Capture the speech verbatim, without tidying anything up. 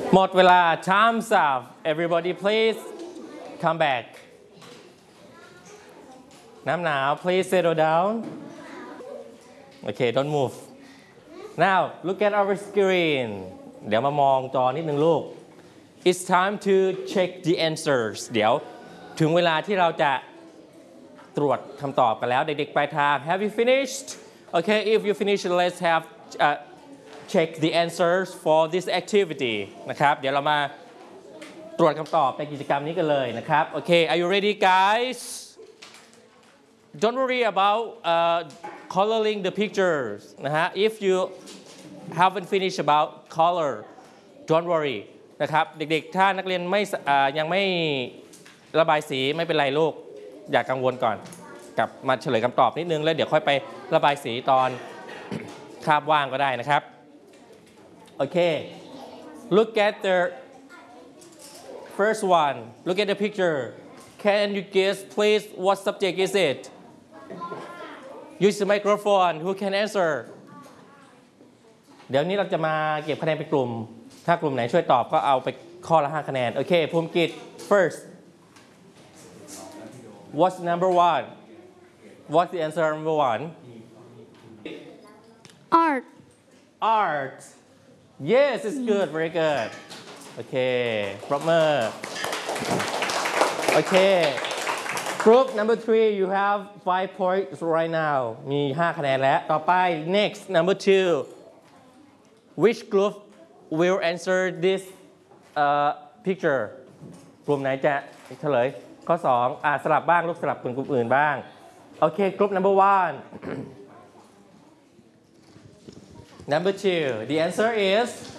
หมดเวลา time's up everybody please come back น้ำหนาว please settle down okay don't move now look at our screen เดี๋ยวมามองจอนิดนึงลูก it's time to check the answers เดี๋ยวถึงเวลาที่เราจะตรวจคำตอบกันแล้วเด็กๆปลายทาง have you finished okay if you finish let's have uh, check the answers for this activity นะครับเดี๋ยวเรามาตรวจคำตอบในกิจกรรมนี้กันเลยนะครับ okay are you ready guys don't worry about uh, coloring the pictures นะฮะ if you haven't finished about color don't worry นะครับเด็กๆถ้านักเรียนไม่ยังไม่ระบายสีไม่เป็นไรลูกอย่ากังวลก่อนกลับมาเฉลยคำตอบนิดนึงแล้วเดี๋ยวค่อยไประบายสีตอนคาบว่างก็ได้นะครับโอเค look at the first one look at the picture can you guess please what subject is it use the microphone who can answer เดี๋ยวนี้เราจะมาเก็บคะแนนเป็นกลุ่มถ้ากลุ่มไหนช่วยตอบก็เอาไปข้อละห้าคะแนนโอเคภูมิกิจ first what's number one what's the answer number one art art yes it's good very good okay proper okay group number three you have five points right now มีห้าคะแนนแล้วต่อไป next number two which group will answer this uh, picture กลุ่มไหนจะเฉลยข้อสองอ่าสลับบ้างลูกสลับกลุ่มกลุ่มอื่นบ้างโอเค group number one number two the answer is